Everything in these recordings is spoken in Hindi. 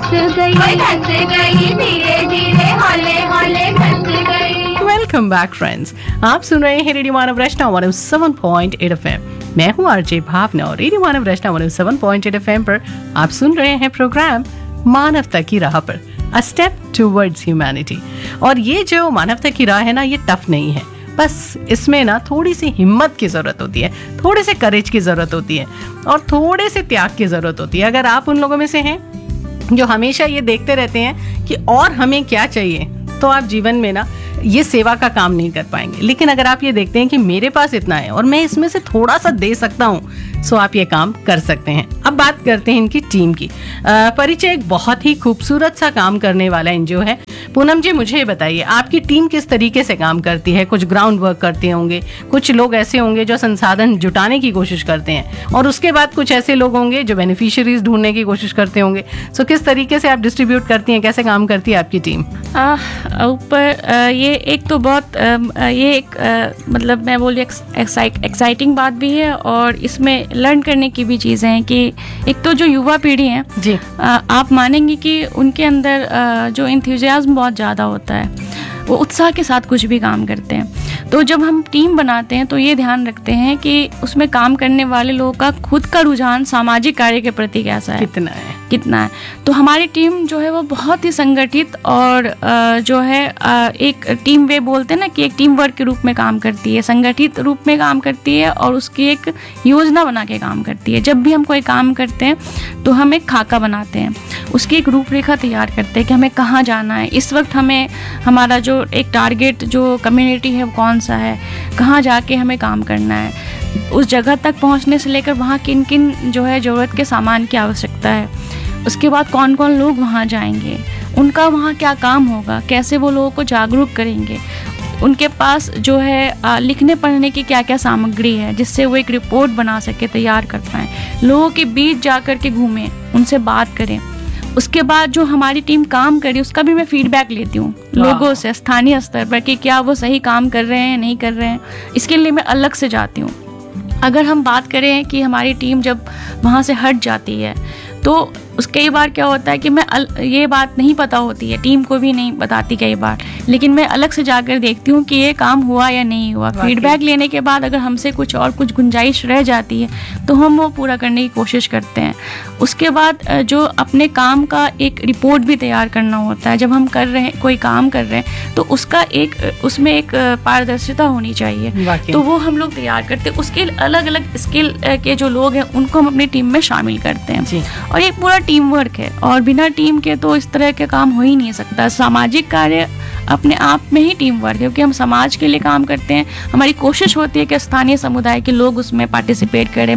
धस गई धीरे धीरे हौले हौले धस गई। वेलकम बैक फ्रेंड्स, आप सुन रहे हैं रेडियो मानव रचना 107.8 FM। मैं हूँ आरजे भावना और रेडियो मानव रचना 107.8 FM पर आप सुन रहे हैं प्रोग्राम मानवता की राह पर, अ स्टेप टुवर्ड्स ह्यूमैनिटी। और ये जो मानवता की राह है ना, ये टफ नहीं है, बस इसमें ना थोड़ी सी हिम्मत की ज़रूरत होती है, थोड़े से करेज की ज़रूरत होती है और थोड़े से त्याग की ज़रूरत होती है। अगर आप उन लोगों में से हैं जो हमेशा ये देखते रहते हैं कि और हमें क्या चाहिए, तो आप जीवन में ना ये सेवा का काम नहीं कर पाएंगे। लेकिन अगर आप ये देखते हैं कि मेरे पास इतना है और मैं इसमें से थोड़ा सा दे सकता हूँ, सो आप ये काम कर सकते हैं। अब बात करते हैं इनकी टीम की। परिचय एक बहुत ही खूबसूरत सा काम करने वाला एनजीओ है। पूनम जी, मुझे बताइए आपकी टीम किस तरीके से काम करती है? कुछ ग्राउंड वर्क करते होंगे, कुछ लोग ऐसे होंगे जो संसाधन जुटाने की कोशिश करते हैं, और उसके बाद कुछ ऐसे लोग होंगे जो बेनिफिशियरीज ढूंढने की कोशिश करते होंगे। सो किस तरीके से आप डिस्ट्रीब्यूट करती हैं, कैसे काम करती है आपकी टीम? ऊपर ये एक तो बहुत ये एक मतलब मैं बोलिए एक्साइटिंग बात भी है, और इसमें लर्न करने की भी चीज़ें हैं कि एक तो जो युवा पीढ़ी है जी, आप मानेंगे कि उनके अंदर जो इंथुजियाज्म बहुत ज़्यादा होता है, वो उत्साह के साथ कुछ भी काम करते हैं। तो जब हम टीम बनाते हैं तो ये ध्यान रखते हैं कि उसमें काम करने वाले लोगों का खुद का रुझान सामाजिक कार्य के प्रति कैसा है, कितना है। तो हमारी टीम जो है वो बहुत ही संगठित और जो है एक टीम वे बोलते हैं ना कि एक टीम वर्क के रूप में काम करती है, संगठित रूप में काम करती है और उसकी एक योजना बना के काम करती है। जब भी हम कोई काम करते हैं तो हम एक खाका बनाते हैं, उसकी एक रूपरेखा तैयार करते हैं कि हमें कहाँ जाना है, इस वक्त हमें हमारा जो एक टारगेट जो कम्युनिटी है वो कौन सा है, कहाँ जाके हमें काम करना है, उस जगह तक पहुँचने से लेकर वहाँ किन किन जो है ज़रूरत के सामान की आवश्यकता है, उसके बाद कौन कौन लोग वहाँ जाएंगे, उनका वहाँ क्या काम होगा, कैसे वो लोगों को जागरूक करेंगे, उनके पास जो है लिखने पढ़ने की क्या क्या सामग्री है जिससे वो एक रिपोर्ट बना सके, तैयार कर पाएँ, लोगों के बीच जा कर के घूमें, उनसे बात करें। उसके बाद जो हमारी टीम काम करी उसका भी मैं फीडबैक लेती हूँ लोगों से, स्थानीय स्तर पर, कि क्या वो सही काम कर रहे हैं, नहीं कर रहे हैं, इसके लिए मैं अलग से जाती हूँ। अगर हम बात करें कि हमारी टीम जब वहाँ से हट जाती है तो कई बार क्या होता है कि मैं ये बात नहीं पता होती है, टीम को भी नहीं बताती कई बार, लेकिन मैं अलग से जाकर देखती हूँ कि ये काम हुआ या नहीं हुआ। फीडबैक लेने के बाद अगर हमसे कुछ और कुछ गुंजाइश रह जाती है तो हम वो पूरा करने की कोशिश करते हैं। उसके बाद जो अपने काम का एक रिपोर्ट भी तैयार करना होता है, जब हम कर रहे हैं कोई काम कर रहे हैं तो उसका एक उसमें एक पारदर्शिता होनी चाहिए, तो वो हम लोग तैयार करते हैं। उसके अलग अलग स्किल के जो लोग हैं उनको हम अपनी टीम में शामिल करते हैं, और एक पूरा टीम वर्क है, और बिना टीम के तो इस तरह के काम हो ही नहीं सकता। सामाजिक कार्य अपने आप में ही टीम वर्क है, क्योंकि हम समाज के लिए काम करते हैं। हमारी कोशिश होती है कि स्थानीय समुदाय के लोग उसमें पार्टिसिपेट करें,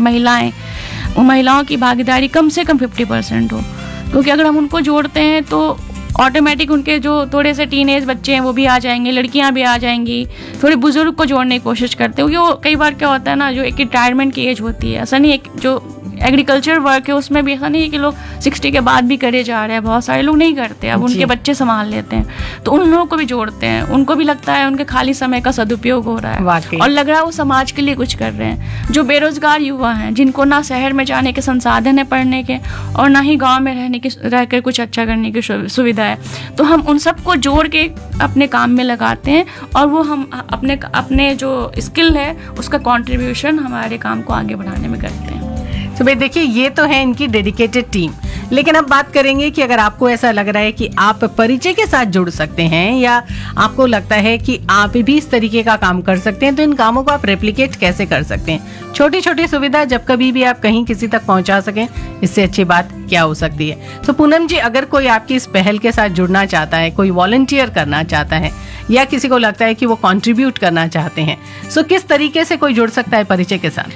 महिलाओं की भागीदारी कम से कम 50% हो, क्योंकि अगर हम उनको जोड़ते हैं तो ऑटोमेटिक उनके जो थोड़े से टीनेज बच्चे हैं वो भी आ जाएंगे, लड़कियां भी आ जाएंगी। थोड़े बुजुर्ग को जोड़ने की कोशिश करते हैं, क्योंकि वो कई बार क्या होता है ना, जो एक रिटायरमेंट की एज होती है, ऐसा नहीं, एक जो एग्रीकल्चर वर्क है उसमें भी ऐसा नहीं है कि लोग 60 के बाद भी करे जा रहे हैं, बहुत सारे लोग नहीं करते, अब उनके बच्चे संभाल लेते हैं, तो उन लोगों को भी जोड़ते हैं। उनको भी लगता है उनके खाली समय का सदुपयोग हो रहा है और लग रहा है वो समाज के लिए कुछ कर रहे हैं। जो बेरोजगार युवा हैं, जिनको ना शहर में जाने के संसाधन है पढ़ने के, और ना ही गाँव में रहकर कुछ अच्छा करने की सुविधा है, तो हम उन सबको जोड़ के अपने काम में लगाते हैं, और वो हम अपने जो स्किल है उसका कॉन्ट्रीब्यूशन हमारे काम को आगे बढ़ाने में करते हैं। तो भाई देखिए, ये तो है इनकी डेडिकेटेड टीम। लेकिन अब बात करेंगे कि अगर आपको ऐसा लग रहा है कि आप परिचय के साथ जुड़ सकते हैं, या आपको लगता है कि आप भी इस तरीके का काम कर सकते हैं, तो इन कामों को आप रेप्लिकेट कैसे कर सकते हैं? छोटी छोटी सुविधा जब कभी भी आप कहीं किसी तक पहुंचा सकें, इससे अच्छी बात क्या हो सकती है? तो पूनम जी, अगर कोई आपकी इस पहल के साथ जुड़ना चाहता है, कोई वॉलंटियर करना चाहता है, या किसी को लगता है कि वो कंट्रीब्यूट करना चाहते हैं, सो किस तरीके से कोई जुड़ सकता है परिचय के साथ?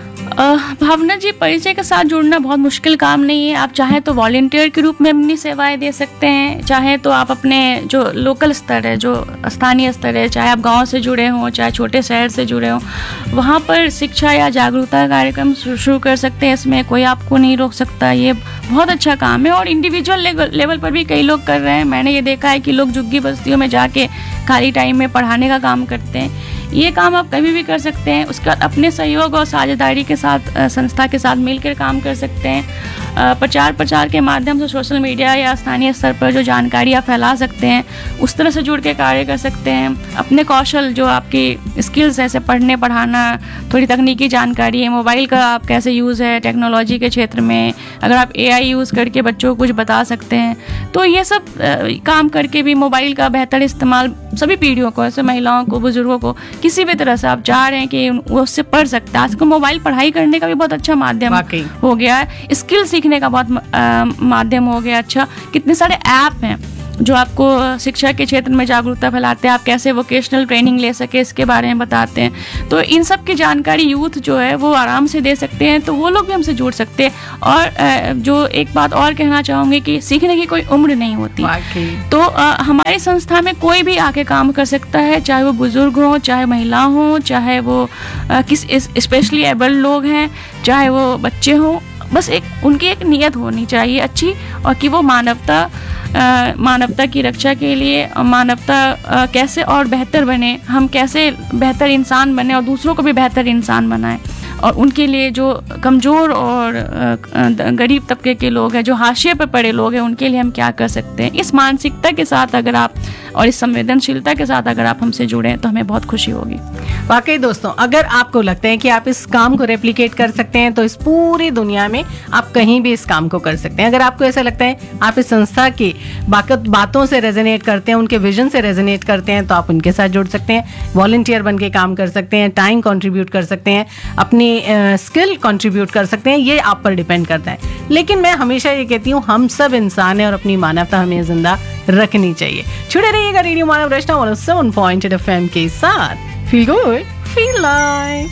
भावना जी, परिचय के साथ जुड़ना बहुत मुश्किल काम नहीं है। आप चाहे तो वॉलंटियर के रूप में अपनी सेवाएं दे सकते हैं, चाहे तो आप अपने जो लोकल स्तर है, जो स्थानीय स्तर है, चाहे आप गांव से जुड़े हों, चाहे छोटे शहर से जुड़े हों, वहाँ पर शिक्षा या जागरूकता कार्यक्रम शुरू कर सकते हैं। इसमें कोई आपको नहीं रोक सकता, ये बहुत अच्छा काम है। और इंडिविजुअल लेवल पर भी कई लोग कर रहे हैं। मैंने ये देखा है कि लोग झुग्गी बस्तियों में जाके खाली टाइम में पढ़ाने का काम करते हैं। ये काम आप कभी भी कर सकते हैं। उसके बाद अपने सहयोग और साझेदारी के साथ संस्था के साथ मिलकर काम कर सकते हैं। प्रचार प्रचार के माध्यम से सोशल मीडिया या स्थानीय स्तर पर जो जानकारियाँ फैला सकते हैं, उस तरह से जुड़ के कार्य कर सकते हैं। अपने कौशल जो आपकी स्किल्स ऐसे पढ़ने पढ़ाना, थोड़ी तकनीकी जानकारी है, मोबाइल का आप कैसे यूज़ है टेक्नोलॉजी के क्षेत्र में, अगर आप AI यूज़ करके बच्चों को कुछ बता सकते हैं, तो ये सब काम करके भी मोबाइल का बेहतर इस्तेमाल सभी पीढ़ियों को, ऐसे महिलाओं को, बुजुर्गों को, किसी भी तरह से आप चाह रहे हैं कि वो उससे पढ़ सकता है। आजकल मोबाइल पढ़ाई करने का भी बहुत अच्छा माध्यम हो गया है, स्किल सीखने का बहुत माध्यम हो गया। अच्छा, कितने सारे ऐप हैं जो आपको शिक्षा के क्षेत्र में जागरूकता फैलाते हैं, आप कैसे वोकेशनल ट्रेनिंग ले सके इसके बारे में बताते हैं। तो इन सब की जानकारी यूथ जो है वो आराम से दे सकते हैं, तो वो लोग भी हमसे जुड़ सकते हैं। और जो एक बात और कहना चाहूँगी कि सीखने की कोई उम्र नहीं होती, तो हमारी संस्था में कोई भी आके काम कर सकता है, चाहे वो बुजुर्ग हों, चाहे महिला हों, चाहे वो किस स्पेशली एबल्ड लोग हैं, चाहे वो बच्चे हों। बस उनकी एक नियत होनी चाहिए अच्छी, और कि वो मानवता की रक्षा के लिए, मानवता कैसे और बेहतर बने, हम कैसे बेहतर इंसान बने और दूसरों को भी बेहतर इंसान बनाएं। और उनके लिए जो कमज़ोर और गरीब तबके के लोग हैं, जो हाशिए पर पड़े लोग हैं, उनके लिए हम क्या कर सकते हैं। इस मानसिकता के साथ अगर आप और इस संवेदनशीलता के साथ अगर आप हमसे जुड़ें तो हमें बहुत खुशी होगी। वाकई दोस्तों, अगर आपको लगता है कि आप इस काम को रेप्लिकेट कर सकते हैं तो इस पूरी दुनिया में आप कहीं भी इस काम को कर सकते हैं। अगर आपको ऐसा लगता है आप इस संस्था की बातों से रेजोनेट करते हैं, उनके विजन से रेजोनेट करते हैं, तो आप उनके साथ जुड़ सकते हैं, वॉलंटियर बन के काम कर सकते हैं, टाइम कंट्रीब्यूट कर सकते हैं, अपनी स्किल कंट्रीब्यूट कर सकते हैं। ये आप पर डिपेंड करता है। लेकिन मैं हमेशा ये कहती हूँ, हम सब इंसान हैं और अपनी मानवता हमें जिंदा रखनी चाहिए। जुड़े रहिएगा रेडियो मानव रचना 107.8 FM के साथ। Feel good, feel like.